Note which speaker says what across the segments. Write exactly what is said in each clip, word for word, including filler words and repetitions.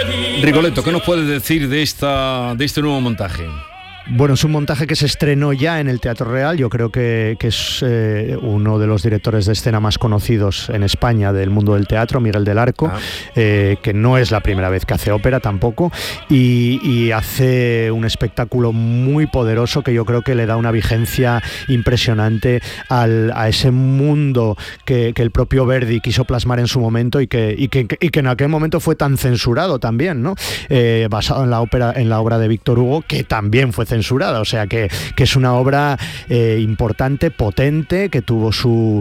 Speaker 1: Rigoletto, ¿qué nos puedes decir de esta de este nuevo montaje?
Speaker 2: Bueno, es un montaje que se estrenó ya en el Teatro Real. Yo creo que, que es eh, uno de los directores de escena más conocidos en España del mundo del teatro, Miguel del Arco, ah. eh, que no es la primera vez que hace ópera tampoco, y, y hace un espectáculo muy poderoso que yo creo que le da una vigencia impresionante al, a ese mundo que, que el propio Verdi quiso plasmar en su momento y que, y que, y que en aquel momento fue tan censurado también, ¿no? Eh, basado en la ópera, en la obra de Víctor Hugo, que también fue censurado. censurada, o sea que, que es una obra eh, importante, potente, que tuvo su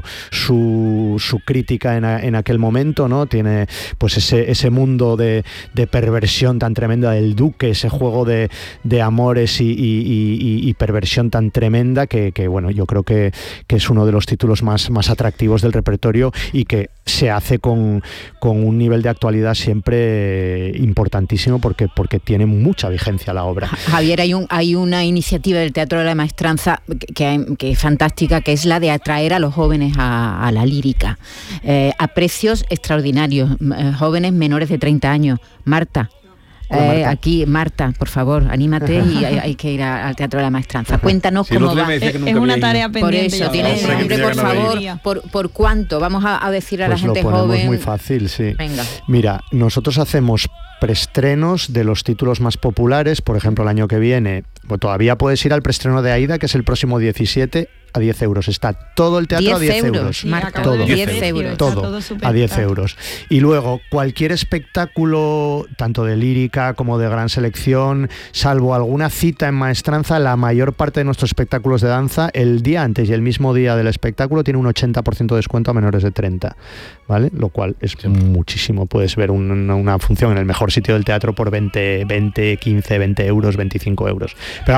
Speaker 2: su, su crítica en, a, en aquel momento, ¿no? Tiene pues ese, ese mundo de, de perversión tan tremenda del duque, ese juego de, de amores y, y, y, y perversión tan tremenda que, que bueno, yo creo que, que es uno de los títulos más, más atractivos del repertorio y que se hace con, con un nivel de actualidad siempre importantísimo porque, porque tiene mucha vigencia la obra.
Speaker 3: Javier, hay un, hay un una iniciativa del Teatro de la Maestranza que, que, que es fantástica, que es la de atraer a los jóvenes a, a la lírica, eh, a precios extraordinarios, eh, jóvenes menores de treinta años. Marta, eh, Marta. Aquí, Marta, por favor, anímate y hay, hay que ir a, al Teatro de la Maestranza. Cuéntanos sí, cómo va.
Speaker 4: Es, es una tarea pendiente.
Speaker 3: Por eso, tienes un nombre, por favor, por, por cuánto. Vamos a, a decir a pues la gente
Speaker 2: lo ponemos
Speaker 3: joven.
Speaker 2: Muy fácil, sí.
Speaker 3: Venga.
Speaker 2: Mira, nosotros hacemos preestrenos de los títulos más populares. Por ejemplo, el año que viene, pues todavía puedes ir al preestreno de Aida, que es el próximo diecisiete, a diez euros. Está todo el teatro a diez euros.
Speaker 3: Sí, Marta,
Speaker 2: todo,
Speaker 3: diez euros.
Speaker 2: Todo, todo a diez euros. Y luego, cualquier espectáculo, tanto de lírica como de gran selección, salvo alguna cita en maestranza, la mayor parte de nuestros espectáculos de danza, el día antes y el mismo día del espectáculo, tiene un ochenta por ciento de descuento a menores de treinta, ¿vale? Lo cual es sí. muchísimo. Puedes ver un, una función en el mejor sitio del teatro por veinte, veinte, quince, veinte euros, veinticinco euros. Pero